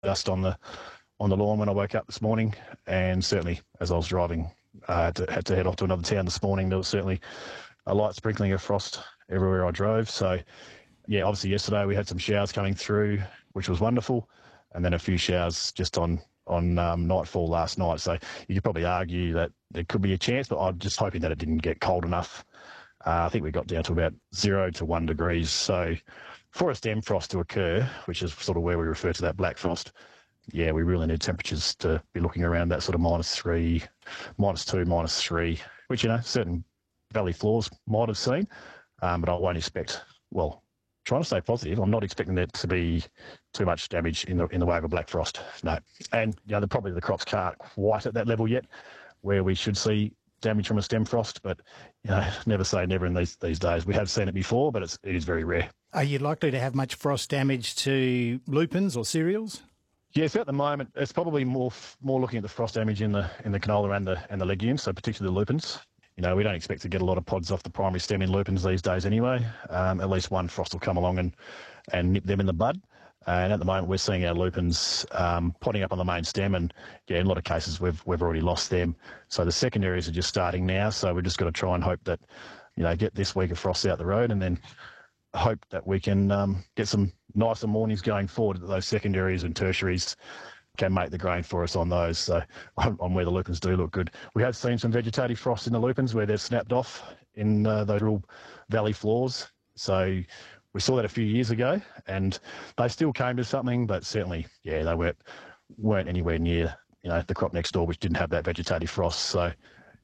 dust on the lawn when I woke up this morning, and certainly as I was driving, had to head off to another town this morning. There was certainly a light sprinkling of frost everywhere I drove. So, yeah, obviously yesterday we had some showers coming through, which was wonderful, and then a few showers just on nightfall last night. So you could probably argue that there could be a chance, but I'm just hoping that it didn't get cold enough. I think we got down to about 0 to 1 degrees. So for a stem frost to occur, which is sort of where we refer to that black frost, yeah, we really need temperatures to be looking around that sort of -3, -2, -3, which, certain valley floors might have seen, but I won't expect, well, trying to stay positive, I'm not expecting there to be too much damage in the way of a black frost, no. And, probably the crops can't quite at that level yet where we should see damage from a stem frost, but, never say never in these days. We have seen it before, but it is very rare. Are you likely to have much frost damage to lupins or cereals? Yes, at the moment, it's probably more looking at the frost damage in the canola and the legumes, so particularly the lupins. We don't expect to get a lot of pods off the primary stem in lupins these days anyway. At least one frost will come along and nip them in the bud. And at the moment, we're seeing our lupins podding up on the main stem, and in a lot of cases, we've already lost them. So the secondaries are just starting now. So we've just got to try and hope that, get this week of frost out the road, and then hope that we can get some nicer mornings going forward, that those secondaries and tertiaries can make the grain for us on those. So on where the lupins do look good. We have seen some vegetative frost in the lupins where they've snapped off in those real valley floors. So we saw that a few years ago, and they still came to something, but certainly, they weren't anywhere near, the crop next door, which didn't have that vegetative frost. So,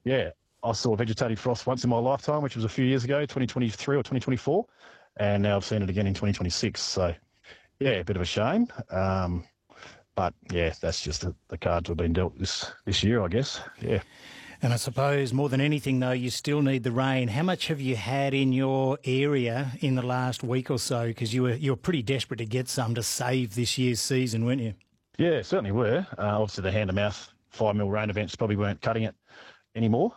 I saw vegetative frost once in my lifetime, which was a few years ago, 2023 or 2024, and now I've seen it again in 2026. So, a bit of a shame. But, that's just the cards we've been dealt this year, I guess. Yeah. And I suppose more than anything, though, you still need the rain. How much have you had in your area in the last week or so? Because you were pretty desperate to get some to save this year's season, weren't you? Yeah, certainly were. Obviously, the hand-to-mouth 5 mil rain events probably weren't cutting it anymore.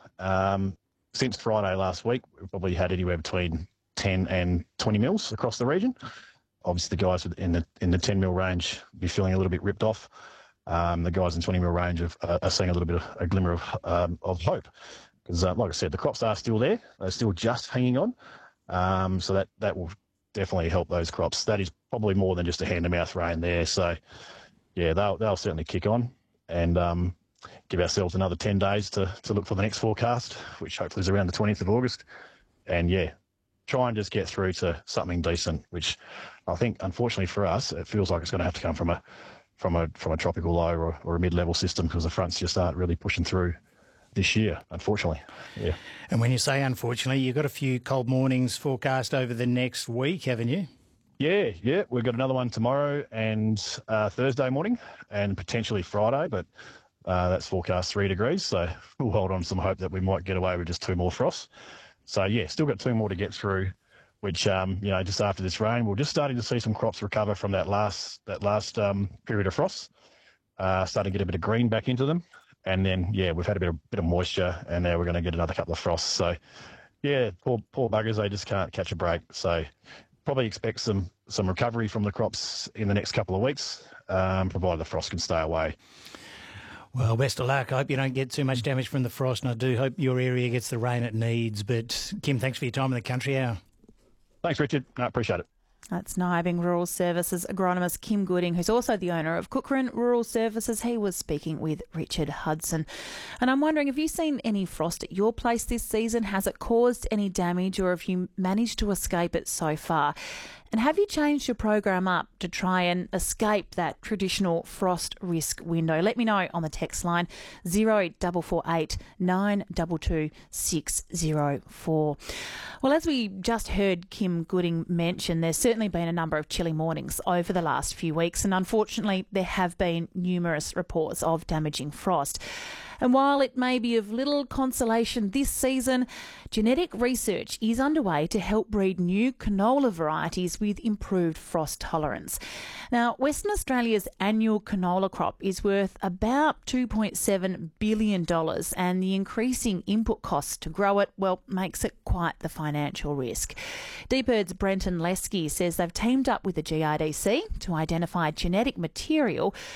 Since Friday last week, we've probably had anywhere between 10 and 20 mils across the region. Obviously, the guys in the 10 mil range be feeling a little bit ripped off. The guys in 20 mil range are seeing a little bit of a glimmer of hope, because, like I said, the crops are still there; they're still just hanging on. So that will definitely help those crops. That is probably more than just a hand-to-mouth rain there. So, they'll certainly kick on, and give ourselves another 10 days to look for the next forecast, which hopefully is around the 20th of August. And try and just get through to something decent, which I think, unfortunately for us, it feels like it's going to have to come from a tropical low or a mid-level system, because the fronts just aren't really pushing through this year, unfortunately. Yeah. And when you say unfortunately, you've got a few cold mornings forecast over the next week, haven't you? Yeah. We've got another one tomorrow and Thursday morning, and potentially Friday, but that's forecast 3 degrees. So we'll hold on some hope that we might get away with just 2 more frosts. So, still got 2 more to get through, which, just after this rain, we're just starting to see some crops recover from that last period of frost, starting to get a bit of green back into them. And then, we've had a bit of moisture, and now we're going to get another couple of frosts. So, poor buggers, they just can't catch a break. So probably expect some recovery from the crops in the next couple of weeks, provided the frost can stay away. Well, best of luck. I hope you don't get too much damage from the frost, and I do hope your area gets the rain it needs. But, Kim, thanks for your time in the Country Hour. Thanks, Richard. No, appreciate it. That's Nyabing Rural Services agronomist Kim Gooding, who's also the owner of Cookeran Rural Services. He was speaking with Richard Hudson. And I'm wondering, have you seen any frost at your place this season? Has it caused any damage, or have you managed to escape it so far? And have you changed your program up to try and escape that traditional frost risk window? Let me know on the text line 0448 922 604. Well, as we just heard Kim Gooding mention, there's certainly been a number of chilly mornings over the last few weeks, and unfortunately there have been numerous reports of damaging frost. And while it may be of little consolation this season, genetic research is underway to help breed new canola varieties with improved frost tolerance. Now, Western Australia's annual canola crop is worth about $2.7 billion, and the increasing input costs to grow it, well, makes it quite the financial risk. DPIRD's Brenton Lesky says they've teamed up with the GRDC to identify genetic material